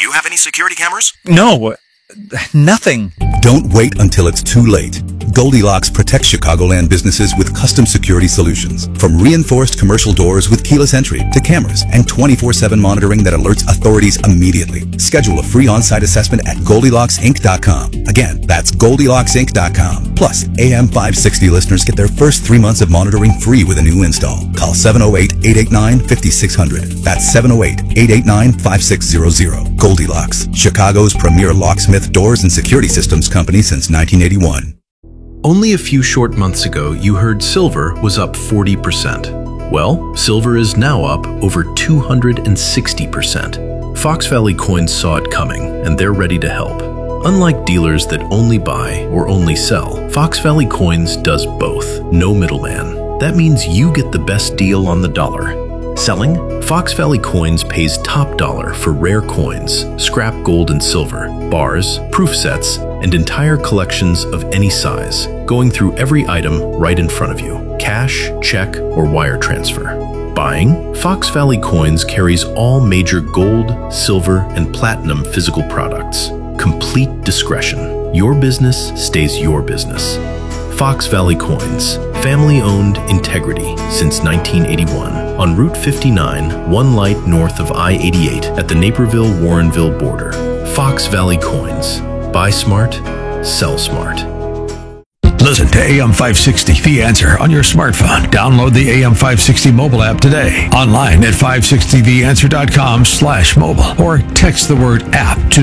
you have any security cameras? No, nothing. Don't wait until it's too late. Goldilocks protects Chicagoland businesses with custom security solutions. From reinforced commercial doors with keyless entry to cameras and 24/7 monitoring that alerts authorities immediately. Schedule a free on-site assessment at GoldilocksInc.com. Again, that's GoldilocksInc.com. Plus, AM 560 listeners get their first 3 months of monitoring free with a new install. Call 708-889-5600. That's 708-889-5600. Goldilocks, Chicago's premier locksmith, doors, and security systems company since 1981. Only a few short months ago, you heard silver was up 40%. Well, silver is now up over 260%. Fox Valley Coins saw it coming, and they're ready to help. Unlike dealers that only buy or only sell, Fox Valley Coins does both. No middleman. That means you get the best deal on the dollar. Selling? Fox Valley Coins pays top dollar for rare coins, scrap gold and silver, bars, proof sets, and entire collections of any size, going through every item right in front of you. Cash, check, or wire transfer. Buying? Fox Valley Coins carries all major gold, silver, and platinum physical products. Complete discretion. Your business stays your business. Fox Valley Coins. Family-owned integrity since 1981. On Route 59, one light north of I-88 at the Naperville-Warrenville border. Fox Valley Coins. Buy smart, sell smart. Listen to AM 560, The Answer, on your smartphone. Download the AM 560 mobile app today. Online at 560theanswer.com/mobile. Or text the word app to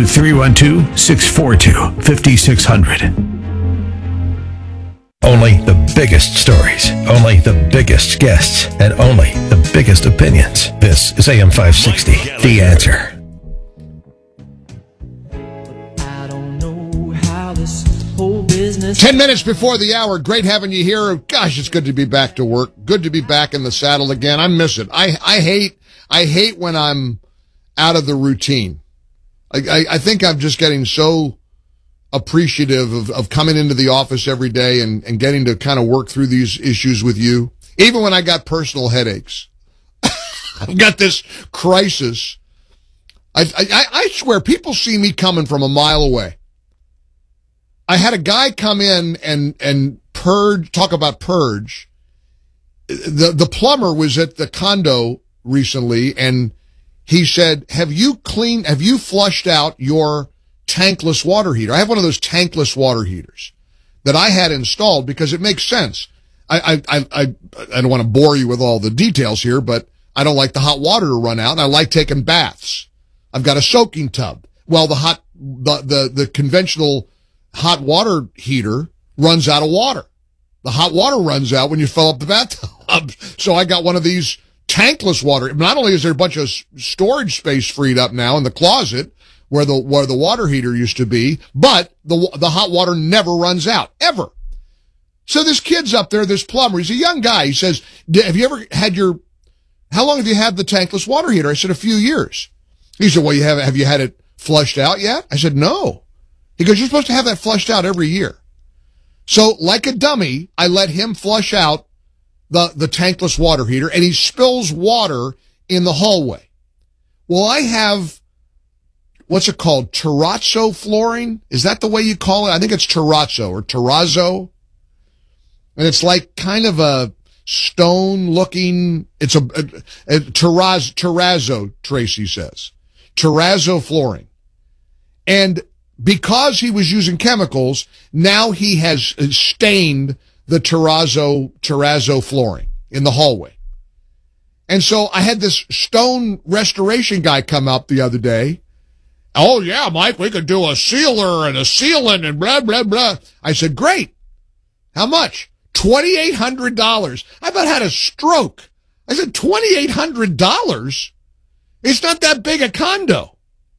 312-642-5600. Only the biggest stories, only the biggest guests, and only the biggest opinions. This is AM 560, The Answer. 10 minutes before the hour. Great having you here. Gosh, it's good to be back to work. Good to be back in the saddle again. I miss it. I hate when I'm out of the routine. I think I'm just getting so appreciative of coming into the office every day and getting to kind of work through these issues with you. Even when I got personal headaches. I've got this crisis. I swear people see me coming from a mile away. I had a guy come in and purge, talk about purge. The plumber was at the condo recently and he said, have you flushed out your tankless water heater? I have one of those tankless water heaters that I had installed because it makes sense. I don't want to bore you with all the details here, but I don't like the hot water to run out and I like taking baths. I've got a soaking tub. Well, the conventional hot water heater runs out of water. The hot water runs out when you fill up the bathtub. So I got one of these tankless water. Not only is there a bunch of storage space freed up now in the closet where the water heater used to be, but the hot water never runs out, ever. So this kid's up there, this plumber, he's a young guy. He says, how long have you had the tankless water heater? I said, a few years. He said, well, have you had it flushed out yet? I said, no. He goes, you're supposed to have that flushed out every year. So, like a dummy, I let him flush out the tankless water heater, and he spills water in the hallway. Well, I have, what's it called, terrazzo flooring? Is that the way you call it? I think it's terrazzo or terrazzo. And it's like kind of a stone-looking, it's a terrazzo, Tracy says. Terrazzo flooring. And because he was using chemicals, now he has stained the terrazzo flooring in the hallway. And so I had this stone restoration guy come up the other day. Oh, yeah, Mike, we could do a sealer and a sealant and blah, blah, blah. I said, great. How much? $2,800. I about had a stroke. I said, $2,800? It's not that big a condo.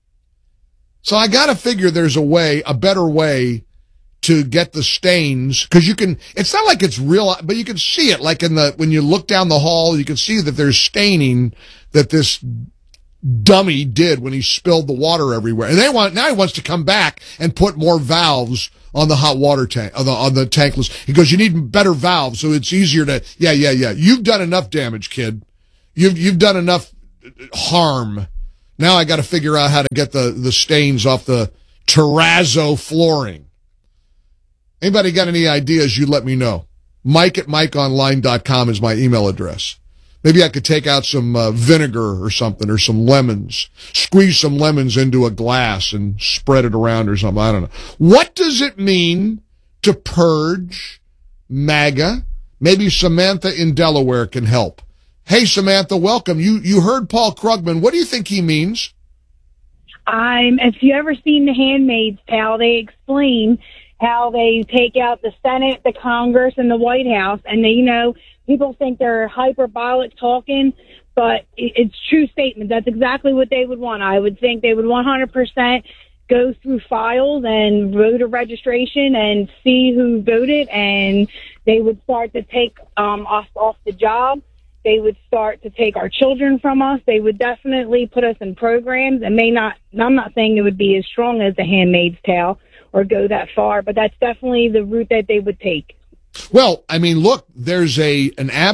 So I got to figure there's a better way to get the stains, because it's not like it's real, but you can see it, like when you look down the hall, you can see that there's staining that this dummy did when he spilled the water everywhere. And now he wants to come back and put more valves on the hot water tank, on the tankless. He goes, you need better valves so it's easier to, yeah. You've done enough damage, kid. You've done enough harm Now I got to figure out how to get the stains off the terrazzo flooring. Anybody got any ideas, you let me know. Mike@mikeonline.com is my email address. Maybe I could take out some vinegar or something, or some lemons, squeeze some lemons into a glass and spread it around or something. I don't know. What does it mean to purge MAGA? Maybe Samantha in Delaware can help. Hey, Samantha, welcome. You heard Paul Krugman. What do you think he means? If you ever seen The Handmaid's Tale, they explain how they take out the Senate, the Congress, and the White House, and they, people think they're hyperbolic talking, but it's true statement. That's exactly what they would want. I would think they would 100% go through files and voter registration and see who voted, and they would start to take us off the job. They would start to take our children from us. They would definitely put us in programs, and I'm not saying it would be as strong as The Handmaid's Tale or go that far, but that's definitely the route that they would take. Well, I mean, look, there is a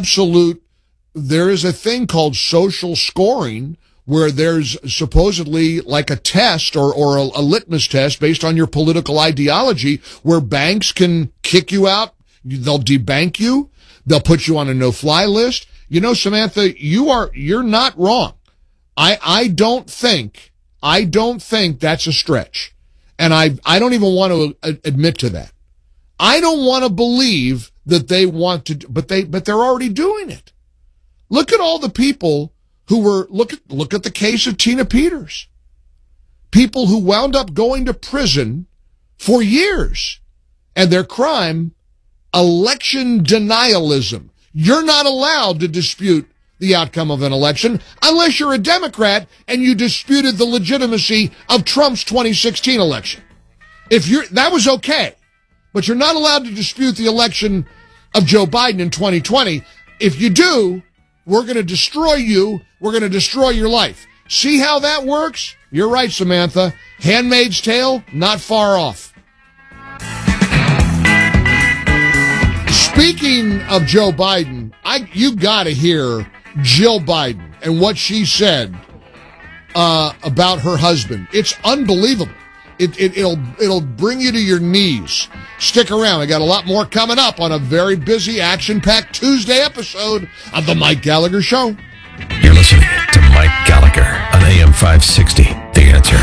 thing called social scoring where there's supposedly like a test or a litmus test based on your political ideology where banks can kick you out. They'll debank you. They'll put you on a no-fly list. Samantha, you're not wrong. I don't think that's a stretch. And I don't even want to admit to that. I don't want to believe that they want to, but they're already doing it. Look at all the people who were, look at the case of Tina Peters. People who wound up going to prison for years. And their crime, election denialism. You're not allowed to dispute the outcome of an election unless you're a Democrat and you disputed the legitimacy of Trump's 2016 election. That was okay. But you're not allowed to dispute the election of Joe Biden in 2020. If you do, we're going to destroy you. We're going to destroy your life. See how that works? You're right, Samantha. Handmaid's Tale, not far off. Speaking of Joe Biden, you got to hear Jill Biden and what she said about her husband. It's unbelievable. It'll bring you to your knees. Stick around. I got a lot more coming up on a very busy, action-packed Tuesday episode of The Mike Gallagher Show. You're listening to Mike Gallagher on AM 560, The Answer.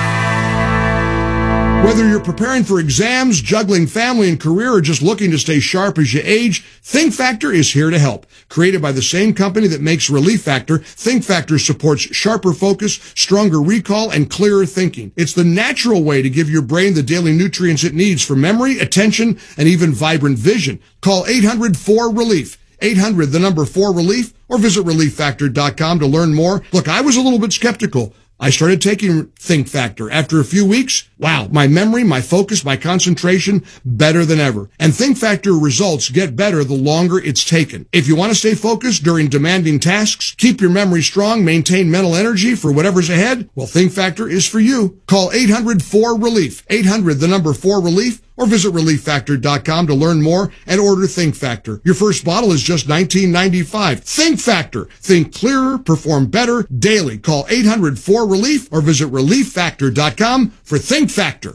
Whether you're preparing for exams, juggling family and career, or just looking to stay sharp as you age, Think Factor is here to help. Created by the same company that makes Relief Factor, Think Factor supports sharper focus, stronger recall, and clearer thinking. It's the natural way to give your brain the daily nutrients it needs for memory, attention, and even vibrant vision. Call 800-4RELIEF. 800, the number 4RELIEF, or visit ReliefFactor.com to learn more. Look, I was a little bit skeptical. I started taking Think Factor. After a few weeks, wow, my memory, my focus, my concentration, better than ever. And Think Factor results get better the longer it's taken. If you want to stay focused during demanding tasks, keep your memory strong, maintain mental energy for whatever's ahead, well, Think Factor is for you. Call 800-4RELIEF. 800, the number 4RELIEF, or visit ReliefFactor.com to learn more and order Think Factor. Your first bottle is just $19.95. Think Factor. Think clearer, perform better daily. Call 800-4RELIEF or visit ReliefFactor.com for Think Factor.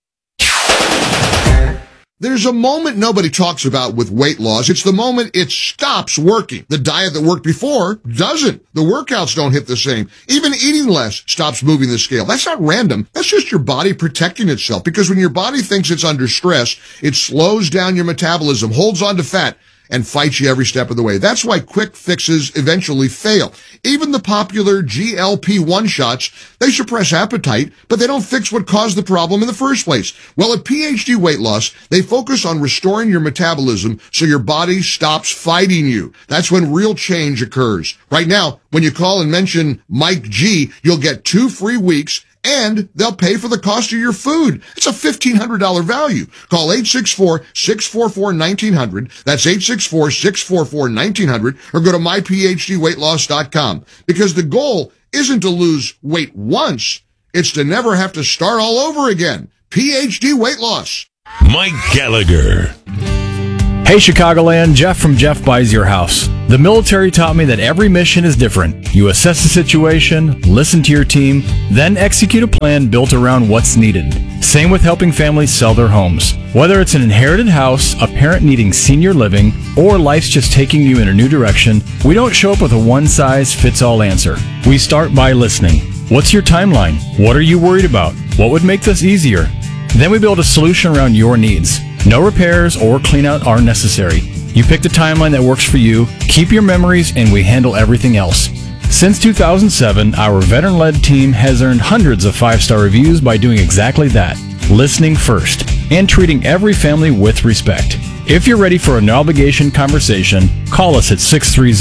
There's a moment nobody talks about with weight loss. It's the moment it stops working. The diet that worked before doesn't. The workouts don't hit the same. Even eating less stops moving the scale. That's not random. That's just your body protecting itself. Because when your body thinks it's under stress, it slows down your metabolism, holds on to fat, and fights you every step of the way. That's why quick fixes eventually fail. Even the popular GLP-1 shots, they suppress appetite, but they don't fix what caused the problem in the first place. Well, at PhD Weight Loss, they focus on restoring your metabolism so your body stops fighting you. That's when real change occurs. Right now, when you call and mention Mike G, you'll get 2 free weeks, and they'll pay for the cost of your food. It's a $1,500 value. Call 864-644-1900. That's 864-644-1900, or go to myphdweightloss.com. Because the goal isn't to lose weight once, it's to never have to start all over again. PhD Weight Loss. Mike Gallagher. Hey, Chicagoland, Jeff from Jeff Buys Your House. The military taught me that every mission is different. You assess the situation, listen to your team, then execute a plan built around what's needed. Same with helping families sell their homes. Whether it's an inherited house, a parent needing senior living, or life's just taking you in a new direction, we don't show up with a one-size-fits-all answer. We start by listening. What's your timeline? What are you worried about? What would make this easier? Then we build a solution around your needs. No repairs or cleanout are necessary. You pick the timeline that works for you, keep your memories, and we handle everything else. Since 2007, our veteran-led team has earned hundreds of 5-star reviews by doing exactly that, listening first, and treating every family with respect. If you're ready for a no-obligation conversation, call us at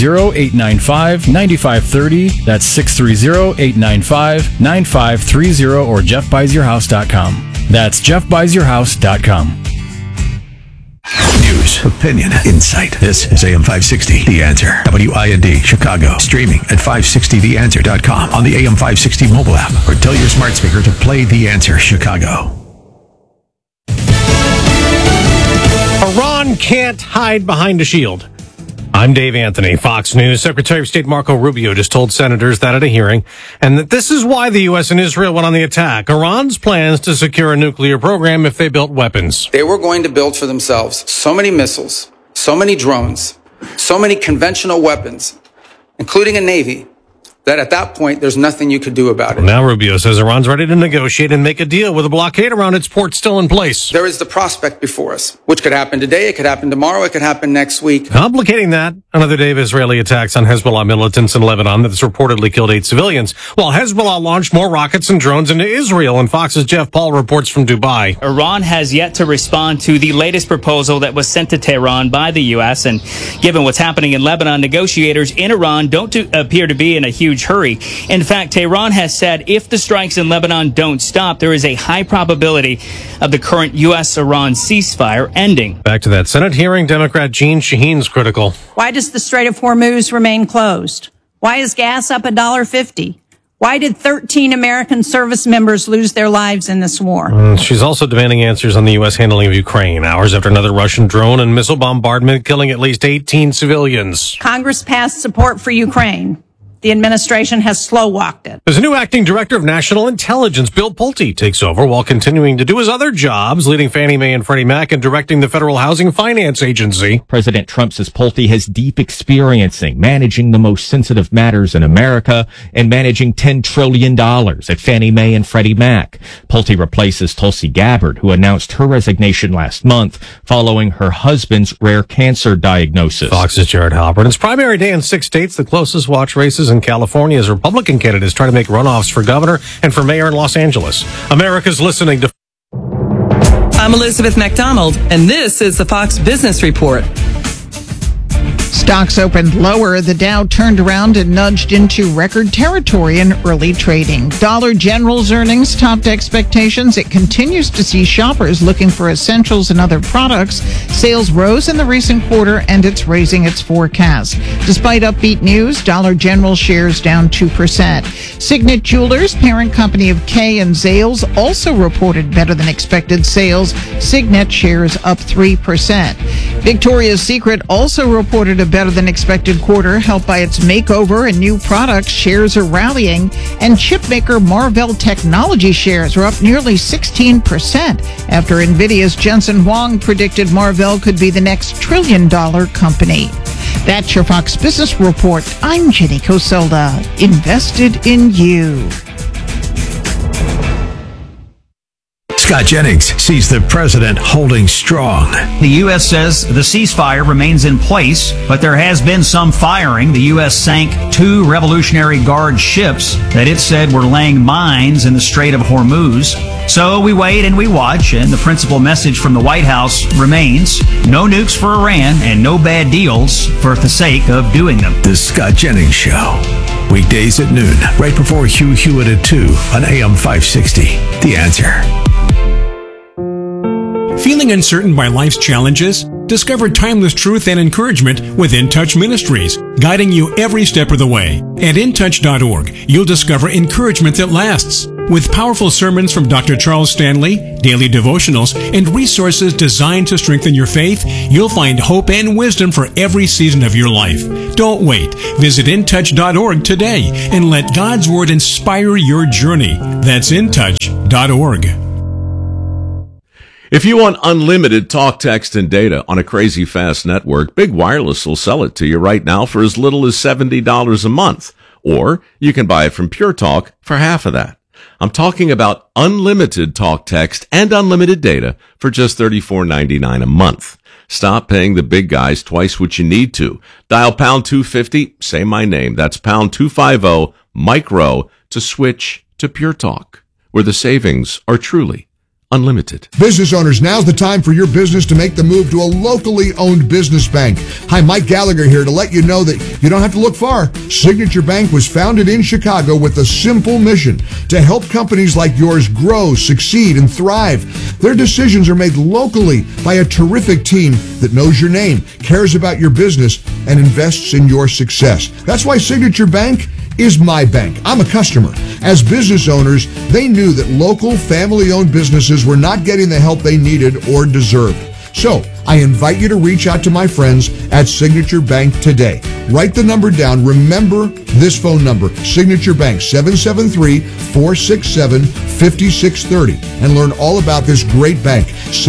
630-895-9530. That's 630-895-9530 or jeffbuysyourhouse.com. That's jeffbuysyourhouse.com. News, opinion, insight. This is AM 560, The Answer. WIND, Chicago. Streaming at 560theanswer.com on the AM 560 mobile app, or tell your smart speaker to play The Answer Chicago. Iran can't hide behind a shield. I'm Dave Anthony, Fox News. Secretary of State Marco Rubio just told senators that at a hearing, and that this is why the U.S. and Israel went on the attack. Iran's plans to secure a nuclear program if they built weapons. They were going to build for themselves so many missiles, so many drones, so many conventional weapons, including a navy, that at that point, there's nothing you could do about it. Now Rubio says Iran's ready to negotiate and make a deal with a blockade around its port still in place. There is the prospect before us, which could happen today, it could happen tomorrow, it could happen next week. Complicating that, another day of Israeli attacks on Hezbollah militants in Lebanon that's reportedly killed 8 civilians, while Hezbollah launched more rockets and drones into Israel. And Fox's Jeff Paul reports from Dubai. Iran has yet to respond to the latest proposal that was sent to Tehran by the U.S. And given what's happening in Lebanon, negotiators in Iran don't appear to be in a huge hurry. In fact, Tehran has said if the strikes in Lebanon don't stop, there is a high probability of the current U.S.-Iran ceasefire ending. Back to that Senate hearing, Democrat Jeanne Shaheen's critical. Why does the Strait of Hormuz remain closed? Why is gas up $1.50? Why did 13 American service members lose their lives in this war? She's also demanding answers on the U.S. handling of Ukraine, hours after another Russian drone and missile bombardment killing at least 18 civilians. Congress passed support for Ukraine. The administration has slow-walked it. There's a new acting director of national intelligence. Bill Pulte takes over while continuing to do his other jobs, leading Fannie Mae and Freddie Mac and directing the Federal Housing Finance Agency. President Trump says Pulte has deep experience in managing the most sensitive matters in America and managing $10 trillion at Fannie Mae and Freddie Mac. Pulte replaces Tulsi Gabbard, who announced her resignation last month following her husband's rare cancer diagnosis. Fox's Jared Halpern. It's primary day in 6 states, the closest watch races in California as Republican candidates try to make runoffs for governor and for mayor in Los Angeles. America's listening to... I'm Elizabeth McDonald, and this is the Fox Business Report. Stocks opened lower. The Dow turned around and nudged into record territory in early trading. Dollar General's earnings topped expectations. It continues to see shoppers looking for essentials and other products. Sales rose in the recent quarter, and it's raising its forecast. Despite upbeat news, Dollar General shares down 2%. Signet Jewelers, parent company of Kay and Zales, also reported better than expected sales. Signet shares up 3%. Victoria's Secret also reported a better than expected quarter, helped by its makeover and new products. Shares are rallying, and chipmaker Marvell Technology shares are up nearly 16% after NVIDIA's Jensen Huang predicted Marvell could be the next $1 trillion company. That's your Fox Business Report. I'm Jenny Coselda. Invested in you. Scott Jennings sees the president holding strong. The U.S. says the ceasefire remains in place, but there has been some firing. The U.S. sank 2 Revolutionary Guard ships that it said were laying mines in the Strait of Hormuz. So we wait and we watch, and the principal message from the White House remains: no nukes for Iran and no bad deals for the sake of doing them. The Scott Jennings Show. Weekdays at noon, right before Hugh Hewitt at 2 on AM 560. The Answer. Feeling uncertain by life's challenges? Discover timeless truth and encouragement with In Touch Ministries, guiding you every step of the way. At intouch.org, you'll discover encouragement that lasts. With powerful sermons from Dr. Charles Stanley, daily devotionals, and resources designed to strengthen your faith, you'll find hope and wisdom for every season of your life. Don't wait. Visit intouch.org today and let God's Word inspire your journey. That's intouch.org. If you want unlimited talk, text, and data on a crazy fast network, Big Wireless will sell it to you right now for as little as $70 a month. Or you can buy it from Pure Talk for half of that. I'm talking about unlimited talk, text, and unlimited data for just $34.99 a month. Stop paying the big guys twice what you need to. Dial pound 250, say my name. That's pound 250 micro to switch to Pure Talk, where the savings are truly unlimited. Business owners, now's the time for your business to make the move to a locally owned business bank. Hi, Mike Gallagher here to let you know that you don't have to look far. Signature Bank was founded in Chicago with a simple mission to help companies like yours grow, succeed, and thrive. Their decisions are made locally by a terrific team that knows your name, cares about your business, and invests in your success. That's why Signature Bank is my bank. I'm a customer. As business owners, they knew that local family-owned businesses were not getting the help they needed or deserved. So, I invite you to reach out to my friends at Signature Bank today. Write the number down. Remember this phone number, Signature Bank, 773-467-5630, and learn all about this great bank,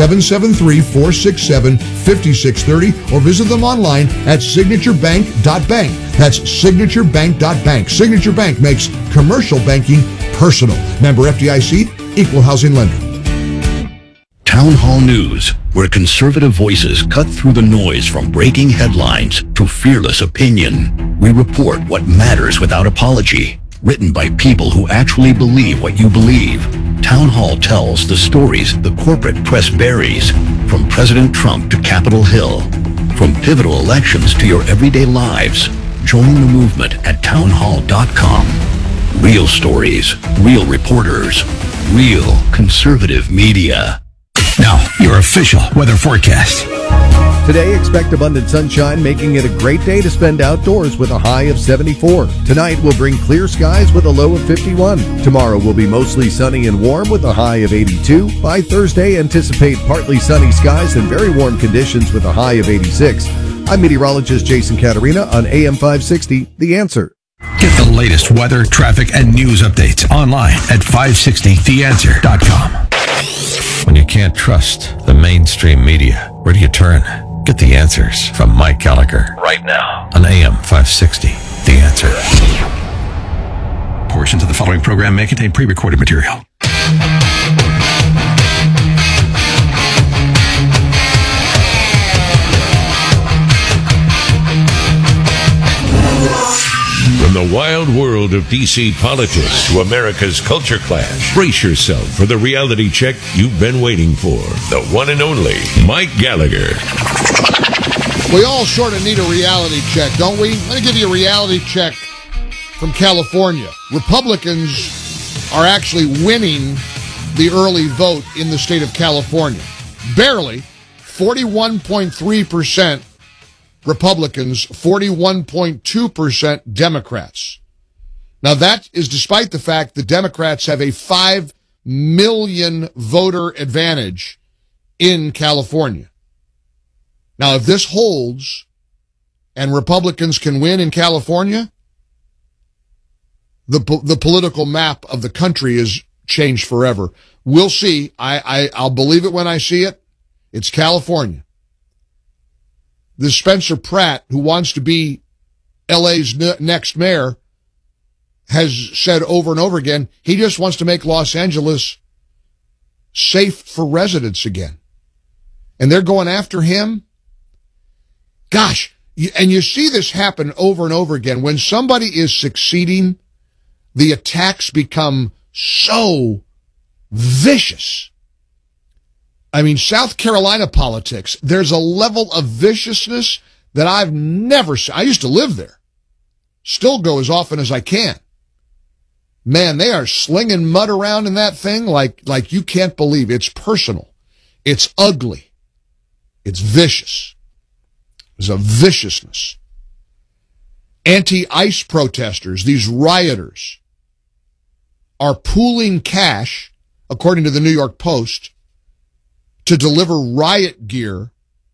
773-467-5630, or visit them online at signaturebank.bank. That's signaturebank.bank. Signature Bank makes commercial banking personal. Member FDIC, equal housing lender. Town Hall News, where conservative voices cut through the noise from breaking headlines to fearless opinion. We report what matters without apology. Written by people who actually believe what you believe. Town Hall tells the stories the corporate press buries, from President Trump to Capitol Hill. From pivotal elections to your everyday lives. Join the movement at townhall.com. Real stories, real reporters, real conservative media. Now, your official weather forecast. Today, expect abundant sunshine, making it a great day to spend outdoors with a high of 74. Tonight will bring clear skies with a low of 51. Tomorrow will be mostly sunny and warm with a high of 82. By Thursday, anticipate partly sunny skies and very warm conditions with a high of 86. I'm meteorologist Jason Caterina on AM 560, The Answer. Get the latest weather, traffic, and news updates online at 560theanswer.com. When you can't trust the mainstream media, where do you turn? Get the answers from Mike Gallagher right now on AM 560, The Answer. Portions of the following program may contain pre-recorded material. From the wild world of D.C. politics to America's culture clash, brace yourself for the reality check you've been waiting for. The one and only Mike Gallagher. We all sort of need a reality check, don't we? Let me give you a reality check from California. Republicans are actually winning the early vote in the state of California. Barely, 41.3%. Republicans, 41.2% Democrats. Now that is despite the fact the Democrats have a 5 million voter advantage in California. Now if this holds and Republicans can win in California, the political map of the country is changed forever. We'll see. I'll believe it when I see it. It's California. The Spencer Pratt, who wants to be LA's next mayor, has said over and over again, he just wants to make Los Angeles safe for residents again. And they're going after him. Gosh, and you see this happen over and over again. When somebody is succeeding, the attacks become so vicious. I mean, South Carolina politics, there's a level of viciousness that I've never seen. I used to live there. Still go as often as I can. Man, they are slinging mud around in that thing like you can't believe. It's personal. It's ugly. It's vicious. There's a viciousness. Anti-ICE protesters, these rioters, are pooling cash, according to the New York Post, to deliver riot gear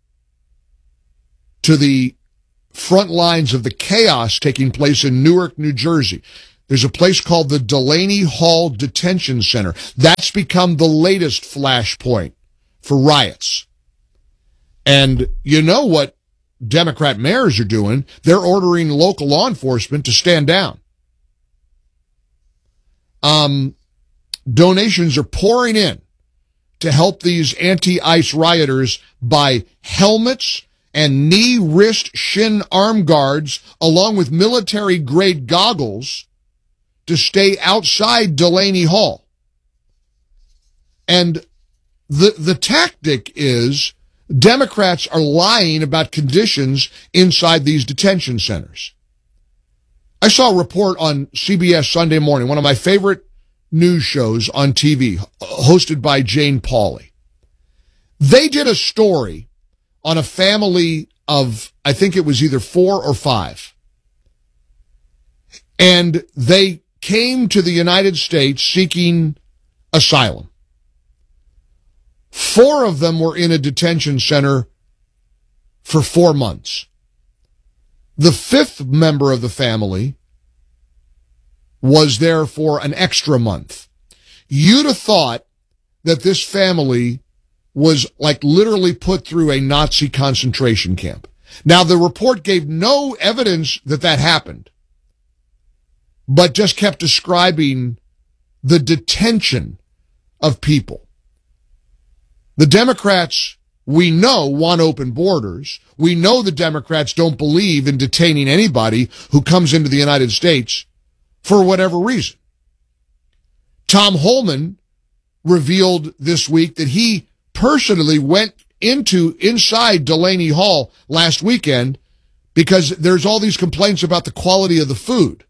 to the front lines of the chaos taking place in Newark, New Jersey. There's a place called the Delaney Hall Detention Center. That's become the latest flashpoint for riots. And you know what Democrat mayors are doing? They're ordering local law enforcement to stand down. Donations are pouring in to help these anti-ICE rioters buy helmets and knee, wrist, shin arm guards, along with military-grade goggles to stay outside Delaney Hall. And the tactic is Democrats are lying about conditions inside these detention centers. I saw a report on CBS Sunday Morning, one of my favorite news shows on TV, hosted by Jane Pauley. They did a story on a family of, I think it was either 4 or 5. And they came to the United States seeking asylum. 4 of them were in a detention center for 4 months. The 5th member of the family was there for an extra month. You'd have thought that this family was like literally put through a Nazi concentration camp. Now, the report gave no evidence that that happened, but just kept describing the detention of people. The Democrats, we know, want open borders. We know the Democrats don't believe in detaining anybody who comes into the United States for whatever reason. Tom Holman revealed this week that he personally went inside Delaney Hall last weekend because there's all these complaints about the quality of the food.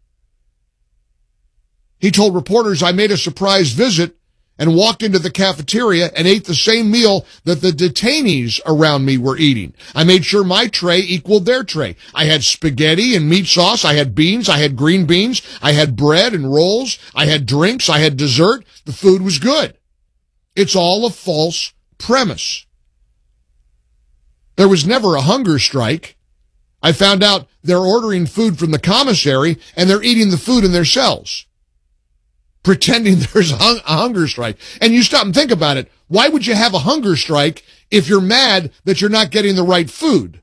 He told reporters, I made a surprise visit and walked into the cafeteria and ate the same meal that the detainees around me were eating. I made sure my tray equaled their tray. I had spaghetti and meat sauce. I had beans. I had green beans. I had bread and rolls. I had drinks. I had dessert. The food was good. It's all a false premise. There was never a hunger strike. I found out they're ordering food from the commissary and they're eating the food in their cells, pretending there's a hunger strike. And you stop and think about it. Why would you have a hunger strike if you're mad that you're not getting the right food?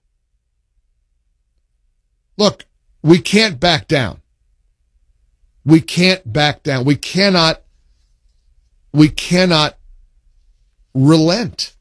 Look, we can't back down. We can't back down. We cannot relent.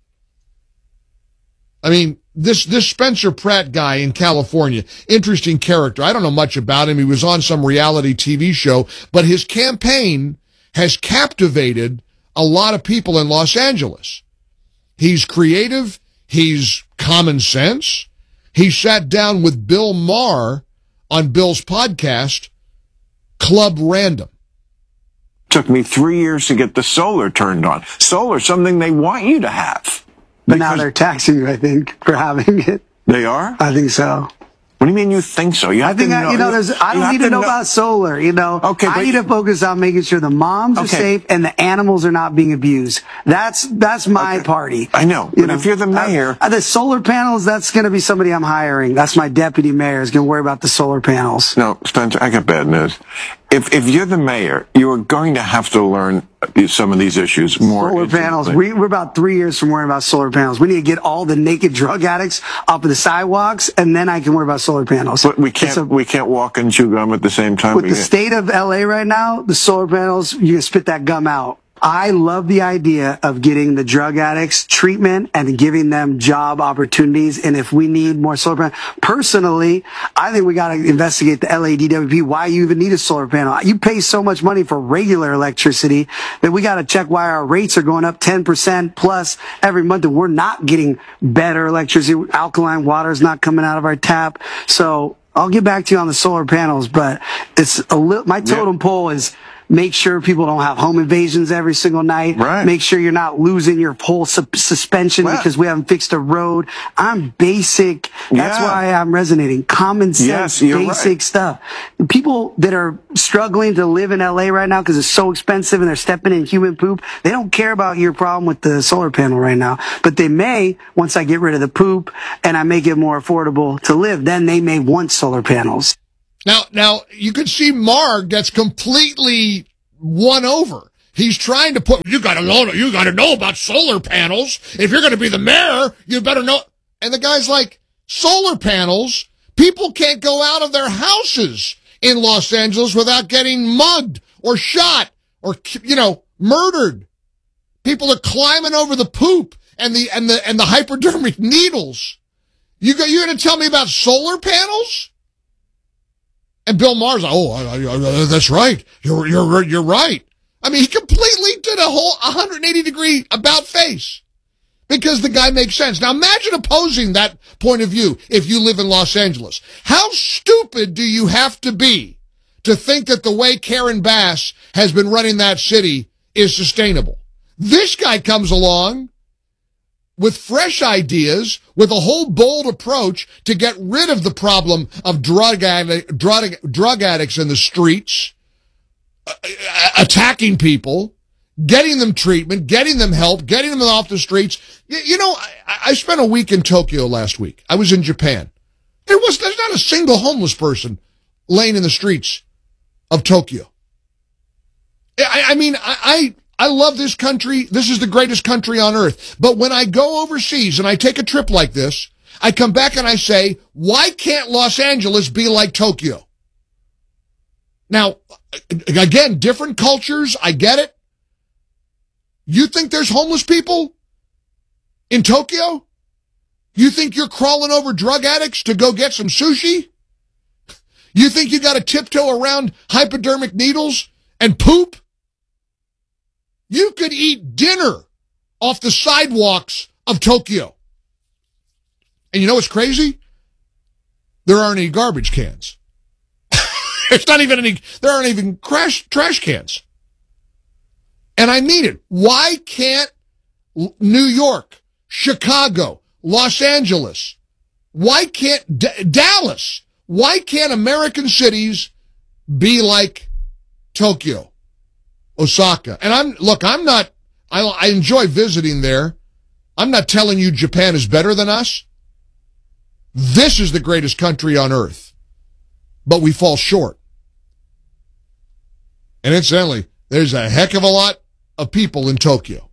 I mean, this Spencer Pratt guy in California, interesting character. I don't know much about him. He was on some reality TV show, but his campaign has captivated a lot of people in Los Angeles. He's creative. He's common sense. He sat down with Bill Maher on Bill's podcast, Club Random. Took me 3 years to get the solar turned on. Solar, something they want you to have. But now they're taxing you, I think, for having it. They are? I think so. What do you mean you think so? You have to know. I don't need to know about solar, Okay, I need to focus on making sure the moms are safe and the animals are not being abused. That's my party. I know. But if you're the mayor. The solar panels, that's going to be somebody I'm hiring. That's my deputy mayor is going to worry about the solar panels. No, Spencer, I got bad news. If you're the mayor, you are going to have to learn some of these issues more. Solar panels. We're about 3 years from worrying about solar panels. We need to get all the naked drug addicts off of the sidewalks, and then I can worry about solar panels. But we can't walk and chew gum at the same time. With the state of LA right now, the solar panels, you can spit that gum out. I love the idea of getting the drug addicts treatment and giving them job opportunities. And if we need more solar panels, personally, I think we got to investigate the LADWP, why you even need a solar panel. You pay so much money for regular electricity that we got to check why our rates are going up 10% plus every month. And we're not getting better electricity. Alkaline water is not coming out of our tap. So I'll get back to you on the solar panels, but it's my totem pole is make sure people don't have home invasions every single night, make sure you're not losing your pole suspension because we haven't fixed a road. I'm basic. That's why I'm resonating. Common sense, basic stuff. People that are struggling to live in LA right now because it's so expensive and they're stepping in human poop, they don't care about your problem with the solar panel right now. But they may, once I get rid of the poop and I make it more affordable to live, then they may want solar panels. Now you could see Marg gets completely won over. He's trying to put, you gotta know about solar panels. If you're gonna be the mayor, you better know. And the guy's like, solar panels? People can't go out of their houses in Los Angeles without getting mugged or shot or, murdered. People are climbing over the poop and the hypodermic needles. You're gonna tell me about solar panels? And Bill Maher's like, that's right. You're right. I mean, he completely did a whole 180-degree about face because the guy makes sense. Now, imagine opposing that point of view if you live in Los Angeles. How stupid do you have to be to think that the way Karen Bass has been running that city is sustainable? This guy comes along with fresh ideas, with a whole bold approach to get rid of the problem of drug addicts in the streets, attacking people, getting them treatment, getting them help, getting them off the streets. I spent a week in Tokyo last week. I was in Japan. There's not a single homeless person laying in the streets of Tokyo. I love this country. This is the greatest country on earth. But when I go overseas and I take a trip like this, I come back and I say, why can't Los Angeles be like Tokyo? Now, again, different cultures. I get it. You think there's homeless people in Tokyo? You think you're crawling over drug addicts to go get some sushi? You think you got to tiptoe around hypodermic needles and poop? You could eat dinner off the sidewalks of Tokyo. And you know what's crazy? There aren't any garbage cans. There aren't even trash cans. And I mean it. Why can't New York, Chicago, Los Angeles, why can't Dallas, why can't American cities be like Tokyo? Osaka. And I enjoy visiting there. I'm not telling you Japan is better than us. This is the greatest country on earth. But we fall short. And incidentally, there's a heck of a lot of people in Tokyo.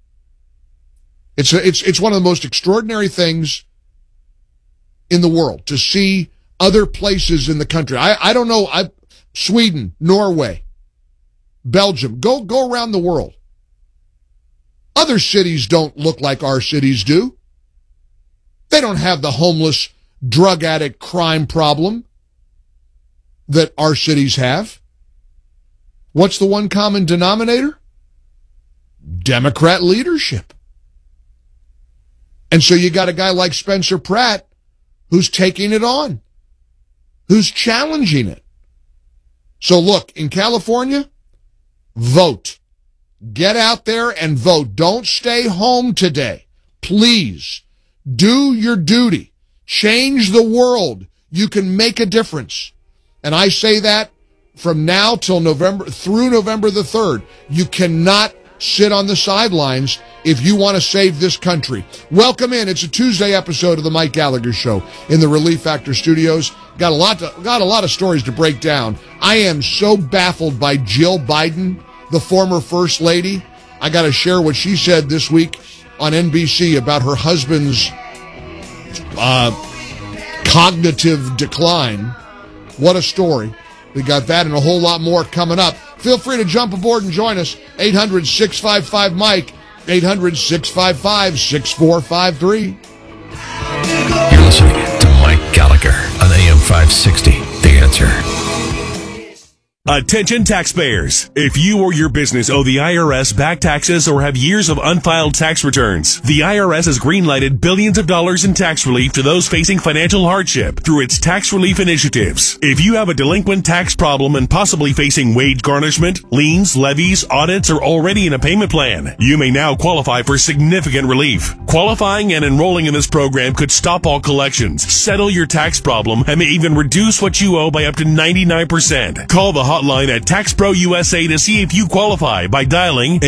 It's one of the most extraordinary things in the world to see other places in the country. I don't know, Sweden, Norway, Belgium, go around the world. Other cities don't look like our cities do. They don't have the homeless, drug addict crime problem that our cities have. What's the one common denominator? Democrat leadership. And so you got a guy like Spencer Pratt who's taking it on, who's challenging it. So look, in California, vote. Get out there and vote. Don't stay home today. Please do your duty. Change the world. You can make a difference. And I say that from now till through November the 3rd. You cannot sit on the sidelines if you want to save this country. Welcome in. It's a Tuesday episode of the Mike Gallagher Show in the Relief Factor Studios. Got a lot of stories to break down. I am so baffled by Jill Biden, the former First Lady. I got to share what she said this week on NBC about her husband's cognitive decline. What a story. We got that and a whole lot more coming up. Feel free to jump aboard and join us. 800-655-MIKE, 800-655-6453. You're listening to Mike Gallagher on AM 560, The Answer. Attention taxpayers. If you or your business owe the IRS back taxes or have years of unfiled tax returns, the IRS has greenlighted billions of dollars in tax relief to those facing financial hardship through its tax relief initiatives. If you have a delinquent tax problem and possibly facing wage garnishment, liens, levies, audits, or already in a payment plan, you may now qualify for significant relief. Qualifying and enrolling in this program could stop all collections, settle your tax problem, and may even reduce what you owe by up to 99%. Call the hotline at TaxPro USA to see if you qualify by dialing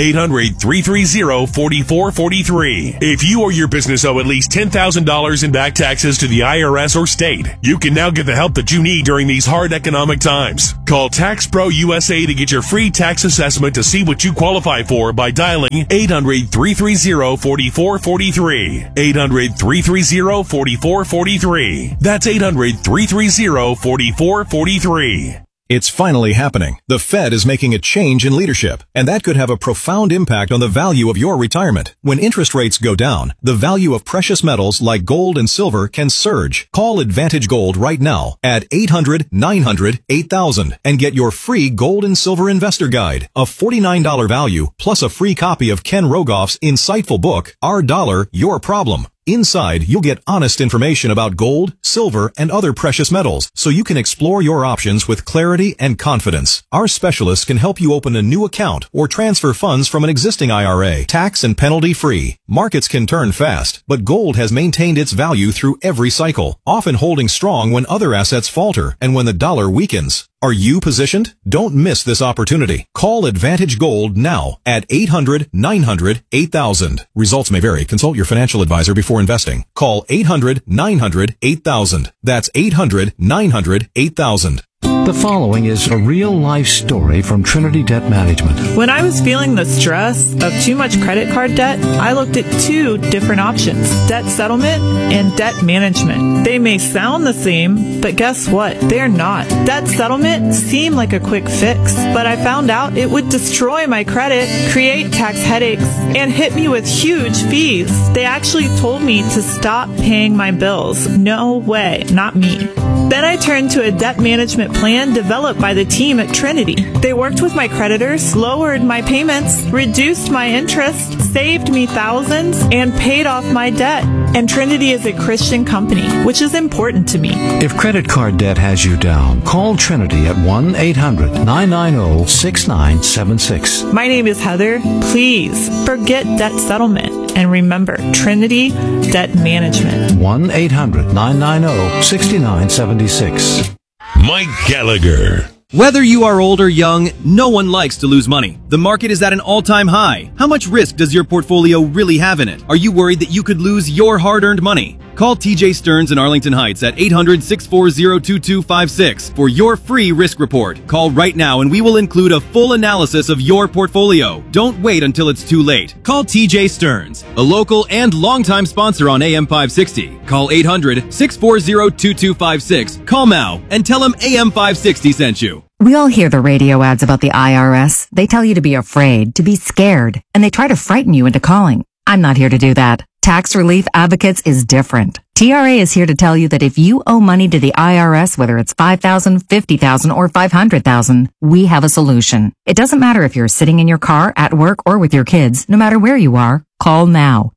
800-330-4443. If you or your business owe at least $10,000 in back taxes to the IRS or state, you can now get the help that you need during these hard economic times. Call TaxPro USA to get your free tax assessment to see what you qualify for by dialing 800-330-4443. 800-330-4443. That's 800-330-4443. It's finally happening. The Fed is making a change in leadership, and that could have a profound impact on the value of your retirement. When interest rates go down, the value of precious metals like gold and silver can surge. Call Advantage Gold right now at 800-900-8000 and get your free gold and silver investor guide, a $49 value, plus a free copy of Ken Rogoff's insightful book, Our Dollar, Your Problem. Inside, you'll get honest information about gold, silver, and other precious metals, so you can explore your options with clarity and confidence. Our specialists can help you open a new account or transfer funds from an existing IRA, tax and penalty free. Markets can turn fast, but gold has maintained its value through every cycle, often holding strong when other assets falter and when the dollar weakens. Are you positioned? Don't miss this opportunity. Call Advantage Gold now at 800-900-8000. Results may vary. Consult your financial advisor before investing. Call 800-900-8000. That's 800-900-8000. The following is a real-life story from Trinity Debt Management. When I was feeling the stress of too much credit card debt, I looked at two different options: debt settlement and debt management. They may sound the same, but guess what? They're not. Debt settlement seemed like a quick fix, but I found out it would destroy my credit, create tax headaches, and hit me with huge fees. They actually told me to stop paying my bills. No way, not me. Then I turned to a debt management plan developed by the team at Trinity. They worked with my creditors, lowered my payments, reduced my interest, saved me thousands, and paid off my debt. And Trinity is a Christian company, which is important to me. If credit card debt has you down, call Trinity at 1-800-990-6976. My name is Heather. Please forget debt settlement. And remember, Trinity Debt Management. 1-800-990-6976. Mike Gallagher. Whether you are old or young, no one likes to lose money. The market is at an all-time high. How much risk does your portfolio really have in it? Are you worried that you could lose your hard-earned money? Call TJ Stearns in Arlington Heights at 800-640-2256 for your free risk report. Call right now and we will include a full analysis of your portfolio. Don't wait until it's too late. Call TJ Stearns, a local and longtime sponsor on AM 560. Call 800-640-2256. Call now and tell him AM 560 sent you. We all hear the radio ads about the IRS. They tell you to be afraid, to be scared, and they try to frighten you into calling. I'm not here to do that. Tax Relief Advocates is different. TRA is here to tell you that if you owe money to the IRS, whether it's $5,000, $50,000, or $500,000, we have a solution. It doesn't matter if you're sitting in your car, at work, or with your kids. No matter where you are, call now.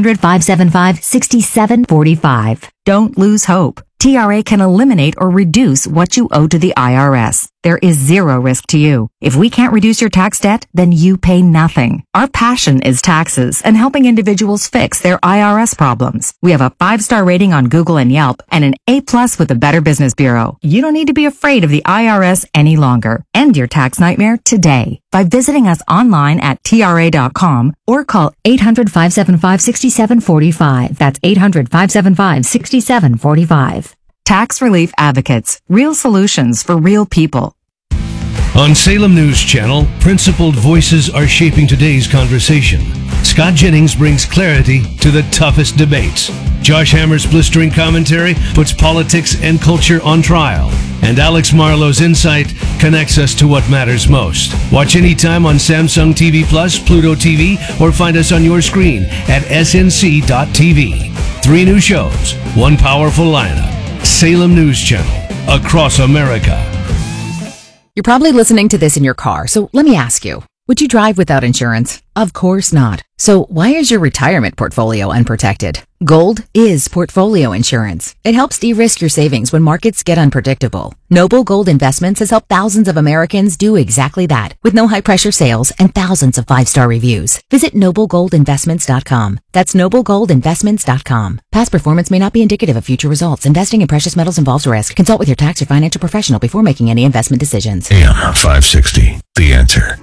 800-575-6745. Don't lose hope. TRA can eliminate or reduce what you owe to the IRS. There is zero risk to you. If we can't reduce your tax debt, then you pay nothing. Our passion is taxes and helping individuals fix their IRS problems. We have a 5-star rating on Google and Yelp and an A+ with the Better Business Bureau. You don't need to be afraid of the IRS any longer. End your tax nightmare today by visiting us online at TRA.com or call 800-575-6745. That's 800-575-6745. Tax Relief Advocates. Real solutions for real people. On Salem News Channel, principled voices are shaping today's conversation. Scott Jennings brings clarity to the toughest debates. Josh Hammer's blistering commentary puts politics and culture on trial. And Alex Marlowe's insight connects us to what matters most. Watch anytime on Samsung TV Plus, Pluto TV, or find us on your screen at snc.tv. 3 new shows, 1 powerful lineup. Salem News Channel, across America. You're probably listening to this in your car, so let me ask you. Would you drive without insurance? Of course not. So why is your retirement portfolio unprotected? Gold is portfolio insurance. It helps de-risk your savings when markets get unpredictable. Noble Gold Investments has helped thousands of Americans do exactly that with no high-pressure sales and thousands of 5-star reviews. Visit noblegoldinvestments.com. That's noblegoldinvestments.com. Past performance may not be indicative of future results. Investing in precious metals involves risk. Consult with your tax or financial professional before making any investment decisions. AM 560, The Answer.